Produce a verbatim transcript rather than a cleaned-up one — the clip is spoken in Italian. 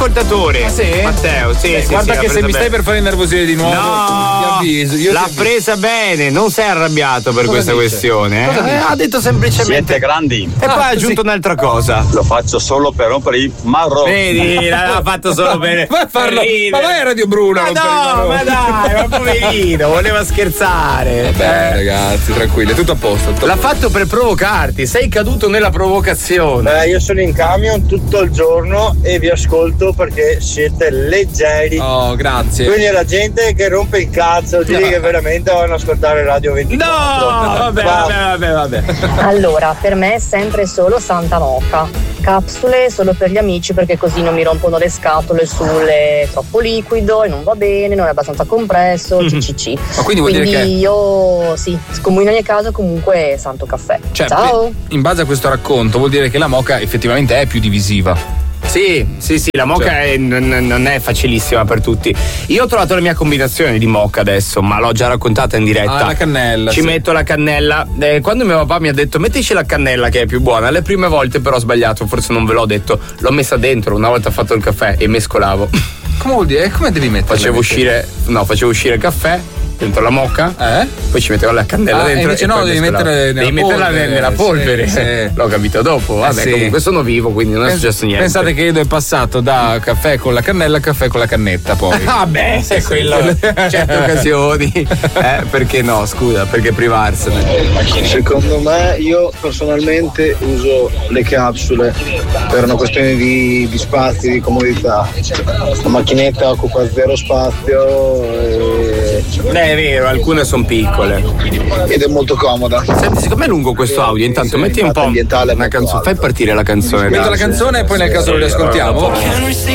ascoltatore. Ah, sì? Matteo, sì, eh, sì, guarda sì, che se presa mi stai bene. per fare innervosire di nuovo, no, ti avviso. Io l'ha ti presa bene, non sei arrabbiato per Cosa questa dice? questione. Cosa Eh? dice? Ha detto semplicemente Siete grandi. e Ah, poi ha aggiunto sì. un'altra cosa. Lo faccio solo per rompere i marroni. Vedi, l'ha fatto solo bene. Ma farlo, ma vai a Radio Bruno. Ma no, ma dai, ma poverino, voleva scherzare. Beh, Eh. ragazzi, tranquilli, è tutto a posto. tutto a L'ha posto. fatto per provocarti, sei caduto nella provocazione. Eh, io sono in camion tutto il giorno e vi ascolto perché siete leggeri. Oh, grazie. Quindi è la gente che rompe il cazzo, digli No. che veramente vanno ad ascoltare Radio ventiquattro. No, vabbè, Va. vabbè, vabbè, vabbè. Allora, per me è sempre solo Santa Moca. Capsule solo per gli amici perché così non mi rompono le scatole sulle troppo liquido e non va bene, non è abbastanza compresso, ccc. Ma quindi vuol dire che- io sì, come in ogni caso comunque santo caffè. Cioè, Ciao! in base a questo racconto vuol dire che la moka effettivamente è più divisiva. Sì, sì, sì, la moka Cioè. è- n- non è facilissima per tutti. Io ho trovato la mia combinazione di moka adesso, ma l'ho già raccontata in diretta. Ah, la cannella. Ci sì. metto la cannella. Eh, quando mio papà mi ha detto mettici la cannella che è più buona, le prime volte però ho sbagliato, forse non ve l'ho detto. L'ho messa dentro una volta fatto il caffè e mescolavo. Come vuol dire? Come devi mettere? Facevo uscire, no, facevo uscire il caffè dentro la moka, Eh? poi ci mettevo la cannella Ah, dentro. e invece no, poi devi mescolavo. mettere nella devi metterla polvere, nella polvere. sì, sì. L'ho capito dopo. Vabbè, Eh sì. comunque sono vivo, quindi non è Pens- successo niente. Pensate che Edo è passato da caffè con la cannella a caffè con la cannetta poi. Ah beh, se quello in certe occasioni. Eh, perché no, scusa, perché privarsene? Secondo me, io personalmente uso le capsule per una questione di, di spazio, di comodità. La macchinetta occupa zero spazio e- Eh, è vero, alcune sono piccole. ed è molto comoda. Senti, siccome è lungo questo audio, intanto metti un po' ambientale una molto canzone. alto. Fai partire la canzone. Metto la grazie. canzone e poi nel caso lo riascoltiamo.